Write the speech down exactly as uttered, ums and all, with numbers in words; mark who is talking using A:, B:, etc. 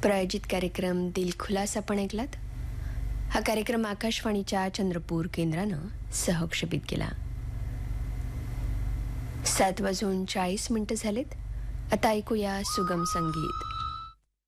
A: प्रायोजित कार्यक्रम दिलखुलास आपण ऐकलात. हा कार्यक्रम आकाशवाणीच्या चंद्रपूर केंद्रानं सहक्षेपित केला. सात वाजून चाळीस मिनिटं झालेत. आता ऐकूया सुगम संगीत.